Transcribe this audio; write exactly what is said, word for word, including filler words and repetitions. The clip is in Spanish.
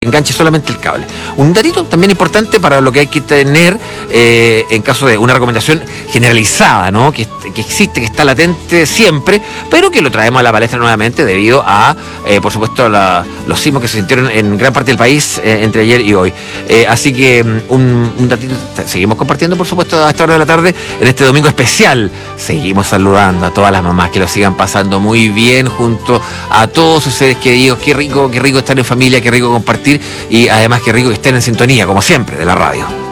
enganche solamente el cable. Un datito también importante para lo que hay que tener eh, en caso de una recomendación generalizada, ¿no? Que, que existe, que está latente siempre, pero que lo traemos a la palestra nuevamente debido a, eh, por supuesto, la, los sismos que se sintieron en gran parte del país eh, entre ayer y hoy. Eh, así que un, un datito seguimos compartiendo, por supuesto, a esta hora de la tarde, en este domingo especial. Seguimos saludando a todas las mamás, que lo sigan pasando muy bien junto a todos sus seres queridos. Qué rico, qué rico estar en familia, qué rico compartir y además qué rico que estén en sintonía, como siempre, de la radio.